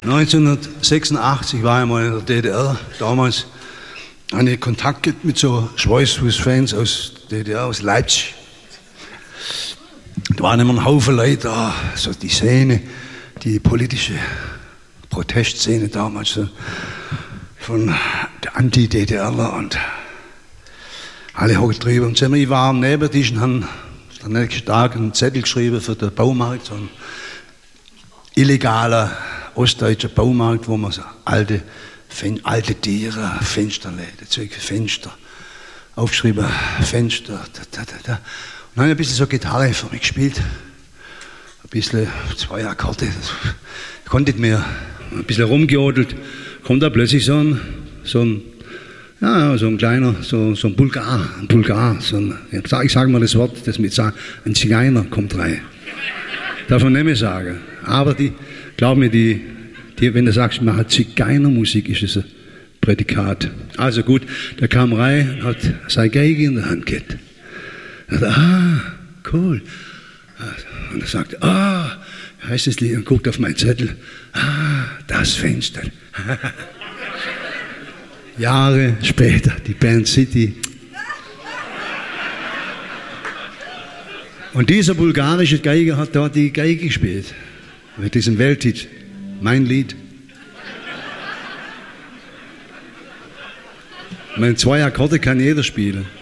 1986 war ich mal in der DDR. Damals hatte ich Kontakt mit so Schweißfuß-Fans aus DDR, aus Leipzig. Da waren immer ein Haufen Leute da, so die Szene, die politische Protestszene damals, so von der Anti-DDRler und alle hoch drüber. Und ich war am Nebentisch und haben am nächsten Tag einen Zettel geschrieben für den Baumarkt, so ein illegaler ostdeutscher Baumarkt, wo man so alte Tiere, Fensterläden, Zeug für Fenster, aufgeschrieben, Fenster, Und dann habe ich ein bisschen so Gitarre für mich gespielt, ein bisschen 2 Akkorde, ich konnte nicht mehr, ein bisschen rumgejodelt, kommt da plötzlich so ein kleiner, so ein Bulgar, ich sage mal das Wort, das mit sagen, ein Zigeuner kommt rein. Darf man nicht mehr sagen. Aber glaub mir, wenn du sagst, man hat Zigeunermusik, ist es ein Prädikat. Also gut, der kam rein, hat seine Geige in der Hand gehabt. Er sagt, cool. Und er sagt, heißt das Lied, und guckt auf meinen Zettel, das Fenster. Jahre später, die Band City. Und dieser bulgarische Geiger hat dort die Geige gespielt. Mit diesem Welthit, mein Lied. Meine 2 Akkorde kann jeder spielen.